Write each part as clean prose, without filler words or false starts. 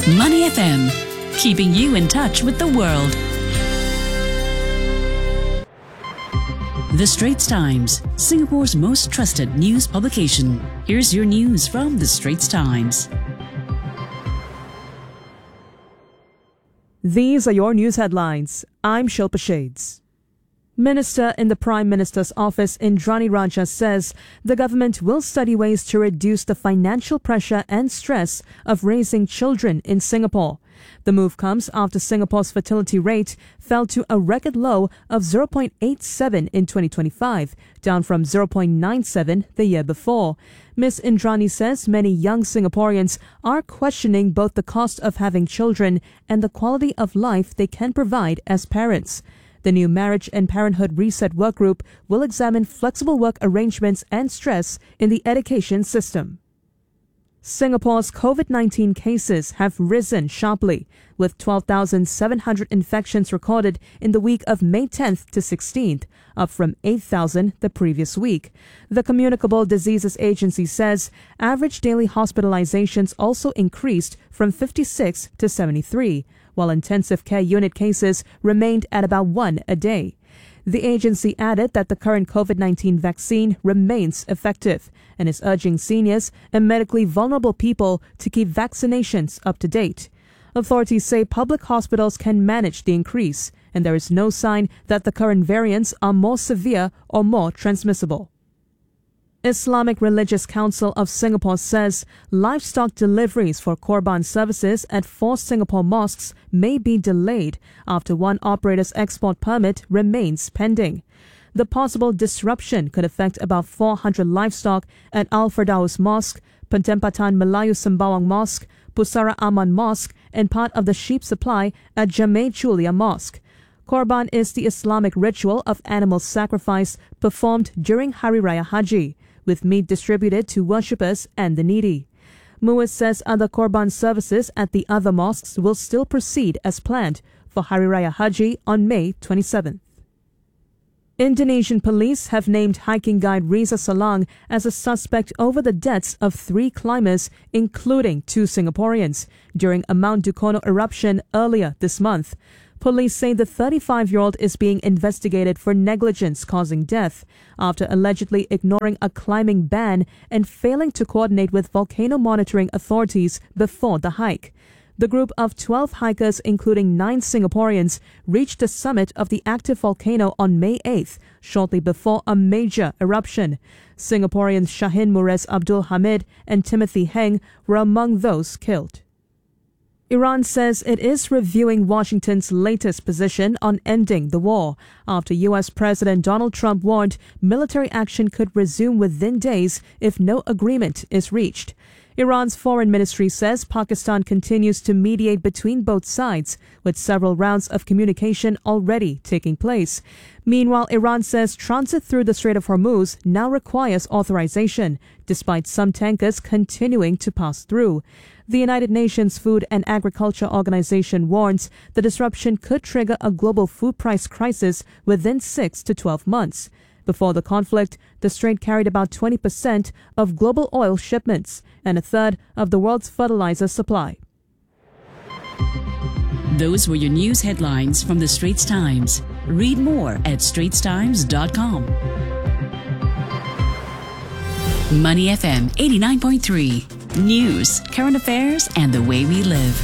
Money FM, keeping you in touch with the world. The Straits Times, Singapore's most trusted news publication. Here's your news from The Straits Times. These are your news headlines. I'm Shilpa Shades. Minister in the Prime Minister's office, Indrani Raja, says the government will study ways to reduce the financial pressure and stress of raising children in Singapore. The move comes after Singapore's fertility rate fell to a record low of 0.87 in 2025, down from 0.97 the year before. Ms. Indrani says many young Singaporeans are questioning both the cost of having children and the quality of life they can provide as parents. The new Marriage and Parenthood Reset Workgroup will examine flexible work arrangements and stress in the education system. Singapore's COVID-19 cases have risen sharply, with 12,700 infections recorded in the week of May 10th to 16th, up from 8,000 the previous week. The Communicable Diseases Agency says average daily hospitalizations also increased from 56 to 73, while intensive care unit cases remained at about 1 a day. The agency added that the current COVID-19 vaccine remains effective and is urging seniors and medically vulnerable people to keep vaccinations up to date. Authorities say public hospitals can manage the increase, and there is no sign that the current variants are more severe or more transmissible. Islamic Religious Council of Singapore says livestock deliveries for Korban services at 4 Singapore mosques may be delayed after one operator's export permit remains pending. The possible disruption could affect about 400 livestock at Al Firdaus Mosque, Pentempatan Melayu Sembawang Mosque, Pusara Aman Mosque, and part of the sheep supply at Jamei Chulia Mosque. Korban is the Islamic ritual of animal sacrifice performed during Hari Raya Haji, with meat distributed to worshippers and the needy. Muiz says other Korban services at the other mosques will still proceed as planned for Hari Raya Haji on May 27th. Indonesian police have named hiking guide Riza Salang as a suspect over the deaths of 3 climbers, including 2 Singaporeans, during a Mount Dukono eruption earlier this month. Police say the 35-year-old is being investigated for negligence causing death after allegedly ignoring a climbing ban and failing to coordinate with volcano monitoring authorities before the hike. The group of 12 hikers, including 9 Singaporeans, reached the summit of the active volcano on May 8th, shortly before a major eruption. Singaporeans Shahin Murez Abdul Hamid and Timothy Heng were among those killed. Iran says it is reviewing Washington's latest position on ending the war after U.S. President Donald Trump warned military action could resume within days if no agreement is reached. Iran's foreign ministry says Pakistan continues to mediate between both sides, with several rounds of communication already taking place. Meanwhile, Iran says transit through the Strait of Hormuz now requires authorization, despite some tankers continuing to pass through. The United Nations Food and Agriculture Organization warns the disruption could trigger a global food price crisis within 6 to 12 months. Before the conflict, the strait carried about 20% of global oil shipments and a third of the world's fertilizer supply. Those were your news headlines from The Straits Times. Read more at straitstimes.com. Money FM 89.3. News, current affairs, and the way we live.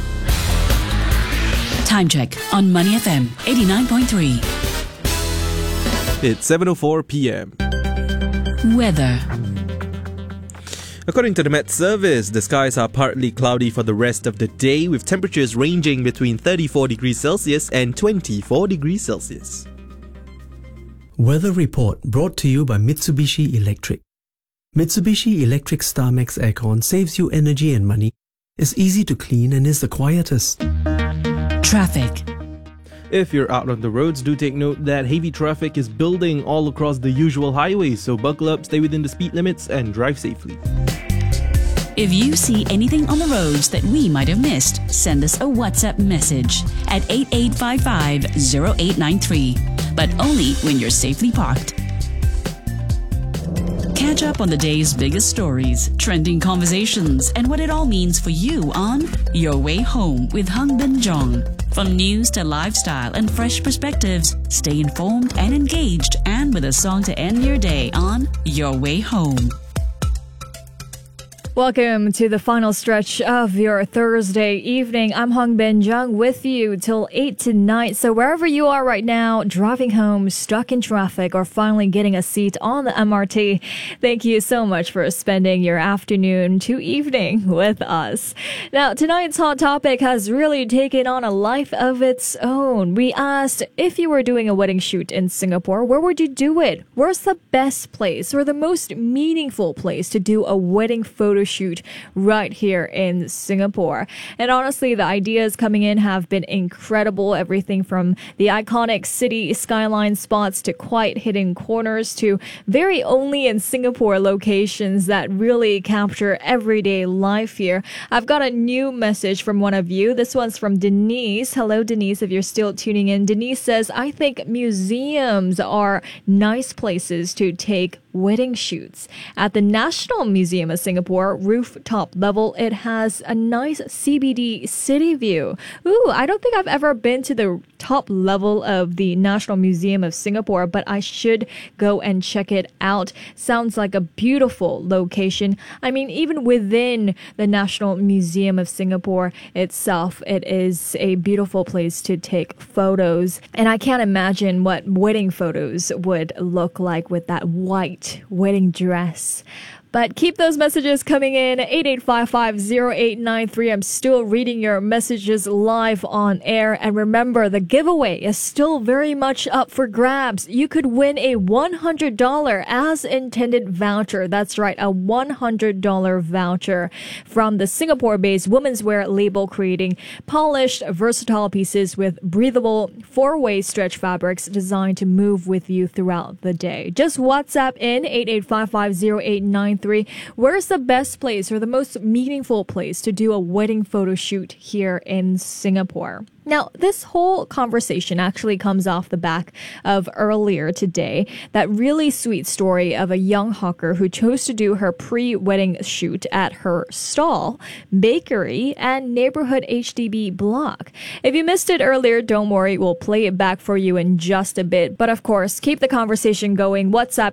Time check on Money FM 89.3. It's 7:04 p.m. Weather. According to the Met Service, the skies are partly cloudy for the rest of the day, with temperatures ranging between 34 degrees Celsius and 24 degrees Celsius. Weather report brought to you by Mitsubishi Electric. Mitsubishi Electric StarMax Aircon saves you energy and money, is easy to clean, and is the quietest. Traffic. If you're out on the roads, do take note that heavy traffic is building all across the usual highways, so buckle up, stay within the speed limits, and drive safely. If you see anything on the roads that we might have missed, send us a WhatsApp message at 8855-0893, but only when you're safely parked. Catch up on the day's biggest stories, trending conversations, and what it all means for you on Your Way Home with Hung Bin Jong. From news to lifestyle and fresh perspectives, stay informed and engaged, and with a song to end your day on Your Way Home. Welcome to the final stretch of your Thursday evening. I'm Hung Bin Jung with you till 8 tonight. So wherever you are right now, driving home, stuck in traffic, or finally getting a seat on the MRT, thank you so much for spending your afternoon to evening with us. Now, tonight's hot topic has really taken on a life of its own. We asked, if you were doing a wedding shoot in Singapore, where would you do it? Where's the best place or the most meaningful place to do a wedding photo shoot right here in Singapore? And honestly, the ideas coming in have been incredible. Everything from the iconic city skyline spots to quiet hidden corners to very only in Singapore locations that really capture everyday life here. I've got a new message from one of you. This one's from Denise. Hello, Denise, if you're still tuning in. Denise says, I think museums are nice places to take wedding shoots. At the National Museum of Singapore, rooftop level, it has a nice CBD city view. Ooh, I don't think I've ever been to the top level of the National Museum of Singapore, but I should go and check it out. Sounds like a beautiful location. I mean, even within the National Museum of Singapore itself, it is a beautiful place to take photos. And I can't imagine what wedding photos would look like with that white wedding dress. But keep those messages coming in, 88550893. I'm still reading your messages live on air. And remember, the giveaway is still very much up for grabs. You could win a $100 as intended voucher. That's right, a $100 voucher from the Singapore-based women's wear label, creating polished, versatile pieces with breathable four-way stretch fabrics designed to move with you throughout the day. Just WhatsApp in 88550893. Where's the best place or the most meaningful place to do a wedding photo shoot here in Singapore? Now, this whole conversation actually comes off the back of earlier today, that really sweet story of a young hawker who chose to do her pre-wedding shoot at her stall, bakery, and neighborhood HDB block. If you missed it earlier, don't worry, we'll play it back for you in just a bit. But of course, keep the conversation going. WhatsApp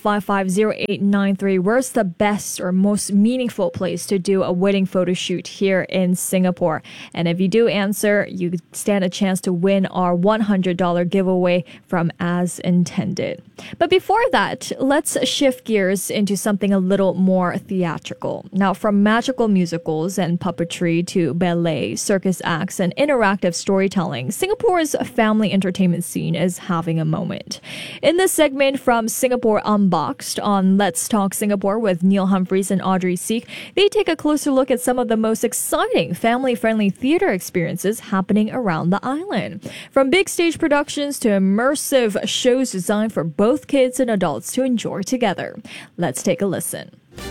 88550893. Where's the best or most meaningful place to do a wedding photo shoot here in Singapore? And if you do answer, you stand a chance to win our $100 giveaway from As Intended. But before that, let's shift gears into something a little more theatrical. Now, from magical musicals and puppetry to ballet, circus acts, and interactive storytelling, Singapore's family entertainment scene is having a moment. In this segment from Singapore Unboxed on Let's Talk Singapore with Neil Humphreys and Audrey Seek, they take a closer look at some of the most exciting family-friendly theater experiences happening around the island. From big stage productions to immersive shows designed for both kids and adults to enjoy together. Let's take a listen.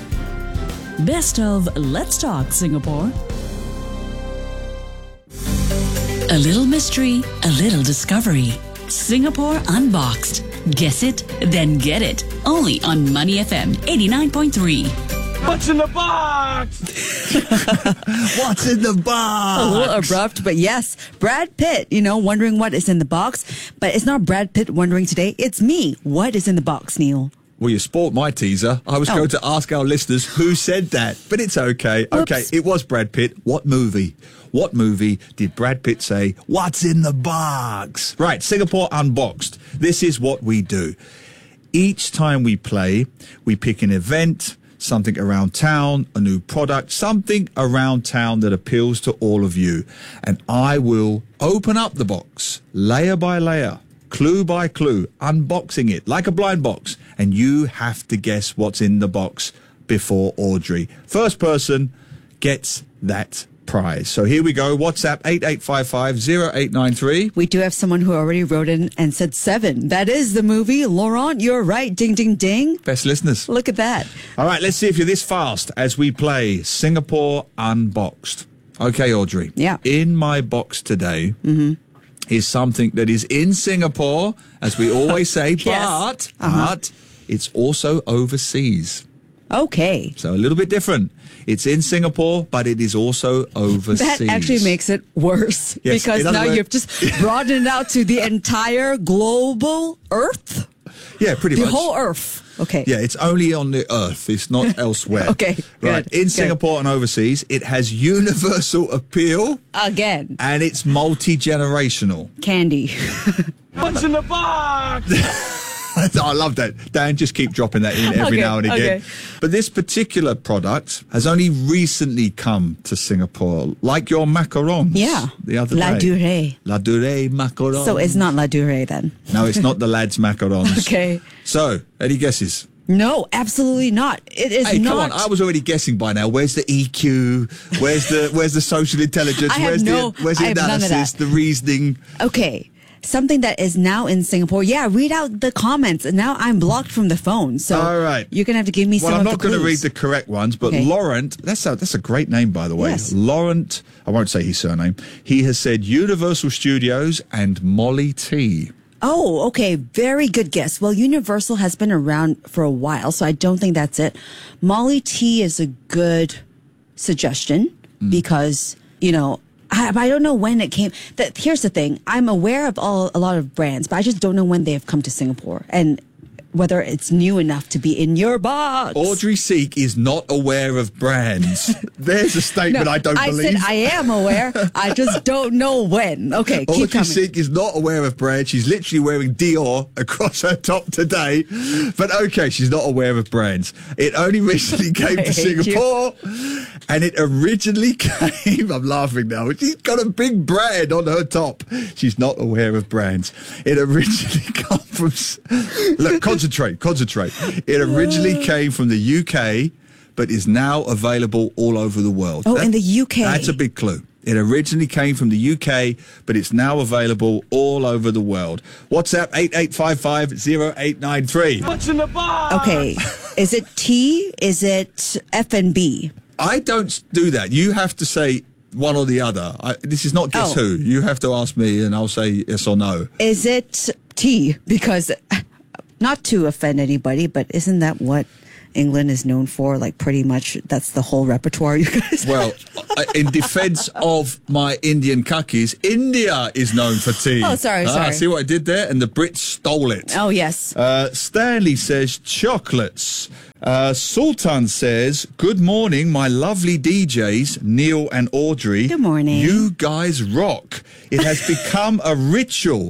Best of Let's Talk Singapore. A little mystery, a little discovery. Singapore Unboxed. Guess it, then get it. Only on Money FM 89.3. What's in the box? What's in the box? A little abrupt, but yes, Brad Pitt, wondering what is in the box. But it's not Brad Pitt wondering today, it's me. What is in the box, Neil? Well, you spoiled my teaser. I was going to ask our listeners who said that, but it's okay. Whoops. Okay, it was Brad Pitt. What movie? What movie did Brad Pitt say, what's in the box? Right, Singapore Unboxed. This is what we do. Each time we play, we pick an event, something around town, a new product, something around town that appeals to all of you. And I will open up the box, layer by layer, clue by clue, unboxing it like a blind box. And you have to guess what's in the box before Audrey. First person gets that prize. So here we go. WhatsApp 88550893. We do have someone who already wrote in and said 7. That is the movie. Laurent, you're right. Ding, ding, ding. Best listeners. Look at that. All right, let's see if you're this fast as we play Singapore Unboxed. Okay, Audrey. Yeah. In my box today is something that is in Singapore, as we always say, Yes. but it's also overseas. Okay. So a little bit different. It's in Singapore, but it is also overseas. That actually makes it worse Yes, because in other now words- you've just broadened it out to the entire global Earth, Yeah, pretty the much. whole Earth. Okay. Yeah, it's only on the Earth. It's not elsewhere. Okay, Right. good, In good. Singapore and overseas, it has universal appeal Again, and it's multi-generational. candy. What's in the box? I love that. Dan, just keep dropping that in every Okay, now and again. okay. But this particular product has only recently come to Singapore, like your macarons. Yeah. The other La day. Durée. La Durée macarons. So it's not La Durée then. No, it's not the lads macarons. Okay. So, any guesses? No, absolutely not. It is Hey, not. come on! I was already guessing by now. Where's the EQ? Where's the social intelligence? I have where's no- where's the I have none of analysis? that. The reasoning? Okay. Something that is now in Singapore. Yeah, read out the comments. And now I'm blocked from the phone. So All right. you're going to have to give me Well, some I'm of not the going to read clues. the correct ones, but Okay. Laurent, that's a great name, by the way. Yes. Laurent, I won't say his surname. He has said Universal Studios and Molly T. Oh, okay. Very good guess. Well, Universal has been around for a while, so I don't think that's it. Molly T is a good suggestion because, you know, I don't know when it came. Here's the thing. I'm aware of a lot of brands, but I just don't know when they have come to Singapore and whether it's new enough to be in your box. Audrey Seek is not aware of brands. There's a statement I don't believe. said I am aware. I just don't know when. Okay, keep Audrey coming. Seek is not aware of brands. She's literally wearing Dior across her top today. But okay, she's not aware of brands. It only recently came I to hate you. Singapore. And it originally came, I'm laughing now, she's got a big brand on her top. She's not aware of brands. It originally came from, look, concentrate. It originally came from the UK, but is now available all over the world. Oh, in the UK. That's a big clue. It originally came from the UK, but it's now available all over the world. WhatsApp 88550893. What's in the box? Okay, is it T? Is it F&B? I don't do that. You have to say one or the other. This is not guess Oh. who. You have to ask me and I'll say yes or no. Is it T? Because, not to offend anybody, but isn't that what England is known for? Like, pretty much that's the whole repertoire you guys Well, in defense of my Indian kakis, India is known for tea. Oh, sorry. See what I did there? And the Brits stole it. Oh, yes. Stanley says chocolates. Sultan says, good morning, my lovely DJs, Neil and Audrey. Good morning. You guys rock. It has become a ritual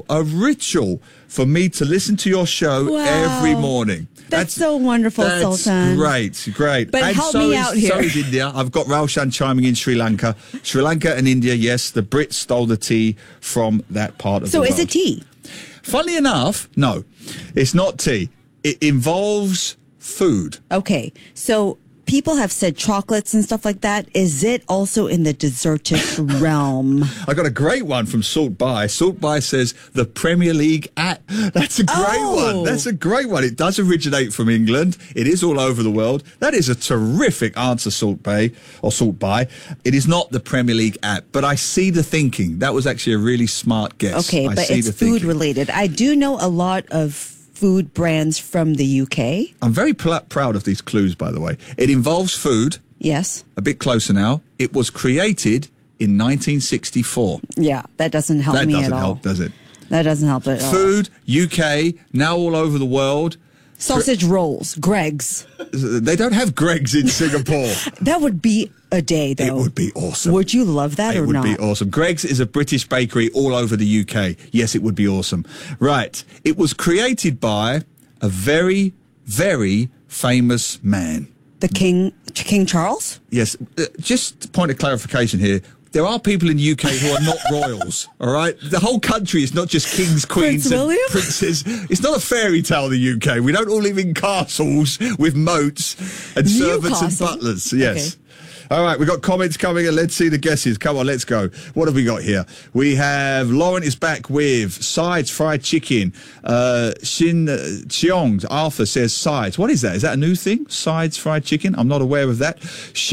for me to listen to your show Wow. every morning. That's so wonderful, that's Sultan. Great. But and help so me is, out here. So is India. I've got Raushan chiming in Sri Lanka. Sri Lanka and India, yes, the Brits stole the tea from that part of the So world. is it T? Funnily enough, no, it's not tea. It involves food. Okay, so people have said chocolates and stuff like that. Is it also in the dessertish realm? I got a great one from Salt By. Salt By says the Premier League at. That's a great Oh. one. That's a great one. It does originate from England. It is all over the world. That is a terrific answer, Salt Bay or Salt By. It is not the Premier League app, but I see the thinking. That was actually a really smart guess. Okay, I but see it's the food thinking. related. I do know a lot of food brands from the UK. I'm very proud of these clues, by the way. It involves food. Yes. A bit closer now. It was created in 1964. Yeah, that doesn't help That me doesn't at all. help, does it? That doesn't help at all. Food, UK, now all over the world. Sausage rolls, Greg's. They don't have Greg's in Singapore. That would be a day, though. It would be awesome. Would you love that It or would not? be awesome. Greg's is a British bakery all over the UK. Yes, it would be awesome. Right. It was created by a very, very famous man. The King Charles? Yes. Just point of clarification here. There are people in the UK who are not royals, all right? The whole country is not just kings, queens, Prince and William? princes. It's not a fairy tale, the UK. We don't all live in castles with moats and servants and Newcastle. butlers. Yes. Okay. All right, we've got comments coming and let's see the guesses. Come on, let's go. What have we got here? We have Lauren is back with sides fried chicken. Shin Cheong Arthur says sides. What is that? Is that a new thing? Sides fried chicken? I'm not aware of that. Shake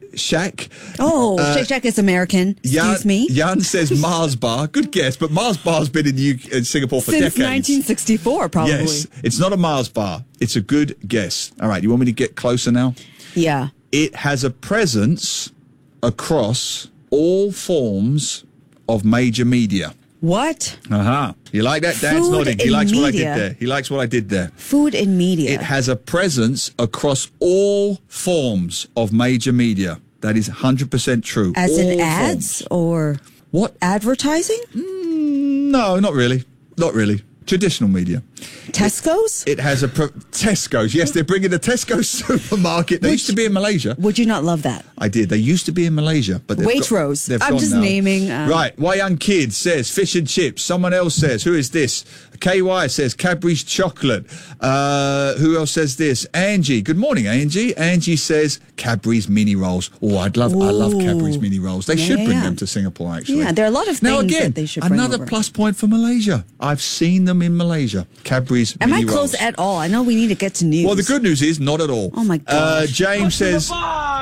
Shack. Oh, Shake Shack is American. Excuse me. Jan says Mars Bar. Good guess, but Mars Bar's been in Singapore for Since decades. 1964, probably. Yes, it's not a Mars Bar. It's a good guess. All right, you want me to get closer now? Yeah. It has a presence across all forms of major media. What? Uh-huh. You like that? Dan's Food nodding. He in likes what I did media. there. He likes what I did there. Food and media. It has a presence across all forms of major media. That is 100% true. As all in ads forms. or What? advertising? No, not really. Not really. Traditional media. Tesco's? It has a Tesco's. Yes, they're bringing the Tesco supermarket. They used to be in Malaysia. Would you not love that? I did. They used to be in Malaysia, but they've Waitrose. they've I'm gone just now. naming. Right. Why Young Kid says fish and chips. Someone else says, who is this? KY says Cadbury's chocolate. Who else says this? Angie. Good morning, Angie. Angie says Cadbury's mini rolls. Oh, I love Cadbury's mini rolls. They should bring them to Singapore, actually. Yeah, there are a lot of now, things again, that they should bring another over. plus point for Malaysia. I've seen them in Malaysia. Cadbury's Am I mini close rolls. at all? I know we need to get to news. Well, the good news is not at all. Oh, my gosh. James says...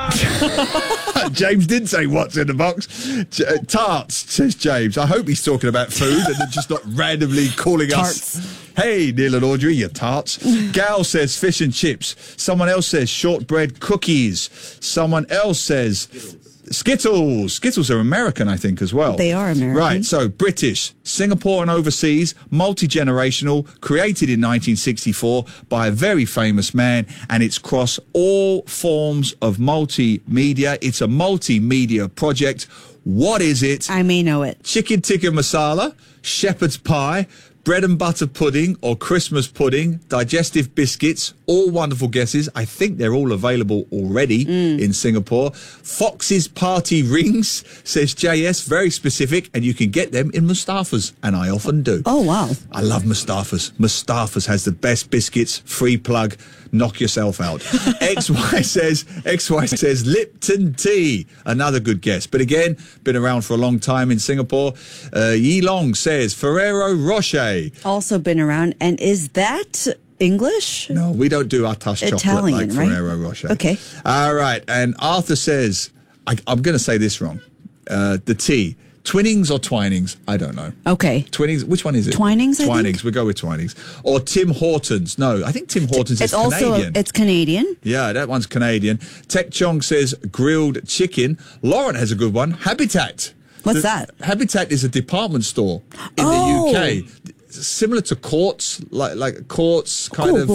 James did say what's in the box. Tarts, says James. I hope he's talking about food and just not randomly calling Tarts. us. Hey, Neil and Audrey, you tarts. Gal says fish and chips. Someone else says shortbread cookies. Someone else says Skittles. Skittles are American, I think, as well. They are American. Right, so British, Singapore and overseas, multi-generational, created in 1964 by a very famous man, and it's across all forms of multimedia. It's a multimedia project. What is it? I may know it. Chicken tikka masala, shepherd's pie, bread and butter pudding or Christmas pudding, digestive biscuits, all wonderful guesses. I think they're all available already in Singapore. Fox's Party Rings, says JS, very specific, and you can get them in Mustafa's, and I often do. Oh, wow. I love Mustafa's. Mustafa's has the best biscuits, free plug, knock yourself out. XY says Lipton tea, another good guess. But again, been around for a long time in Singapore. Yi Long says Ferrero Rocher. Also been around. And is that English? No, we don't do Atas chocolate Italian, like right? Ferrero Rocher. Okay. All right. And Arthur says, I'm going to say this wrong. The tea. Twinings or Twinings? I don't know. Okay. Twinings, which one is it? Twinings, I think. Twinings, we'll go with Twinings. Or Tim Hortons. No, I think Tim Hortons is Canadian. It's Canadian. Yeah, that one's Canadian. Tech Chong says grilled chicken. Lauren has a good one. Habitat. What's that? Habitat is a department store in Oh. the UK. Similar to Courts, like a Courts kind of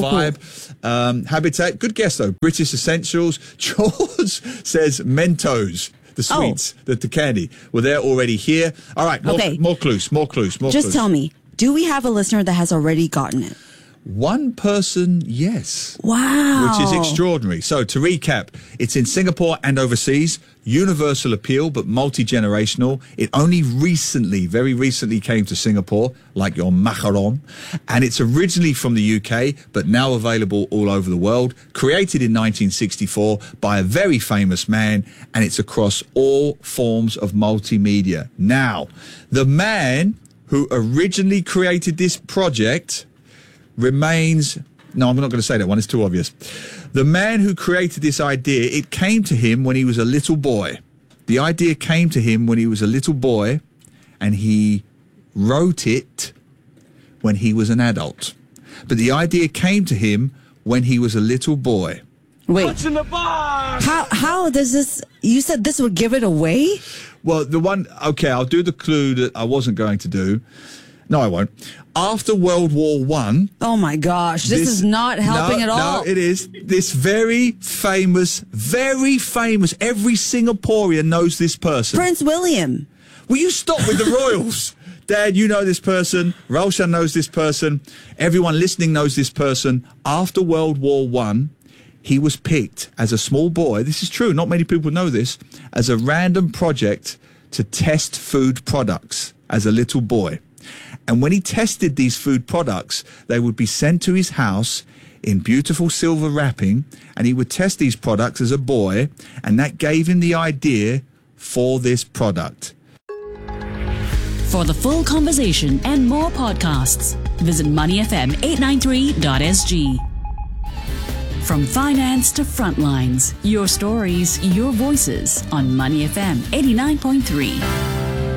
vibe. Habitat, good guess though. British Essentials. George says Mentos. The sweets, the candy. Well, they're already here. All right, more clues. Just tell me, do we have a listener that has already gotten it? One person, yes. Wow. Which is extraordinary. So to recap, it's in Singapore and overseas, universal appeal, but multi-generational. It only recently, very recently came to Singapore, like your macaron. And it's originally from the UK, but now available all over the world. Created in 1964 by a very famous man, and it's across all forms of multimedia. Now, the man who originally created this project remains... No, I'm not going to say that one. It's too obvious. The man who created this idea, it came to him when he was a little boy. The idea came to him when he was a little boy, and he wrote it when he was an adult. But the idea came to him when he was a little boy. Wait. What's in the box? How does this... You said this would give it away? Well, the one... Okay, I'll do the clue that I wasn't going to do. No, I won't. After World War One... Oh, my gosh. This is not helping at all. No, it is. This very famous, every Singaporean knows this person. Prince William. Will you stop with the royals? Dad, you know this person. Roshan knows this person. Everyone listening knows this person. After World War One, he was picked as a small boy. This is true. Not many people know this. As a random project to test food products as a little boy. And when he tested these food products, they would be sent to his house in beautiful silver wrapping, and he would test these products as a boy, and that gave him the idea for this product. For the full conversation and more podcasts, visit moneyfm893.sg. From finance to frontlines, your stories, your voices on Money FM 89.3.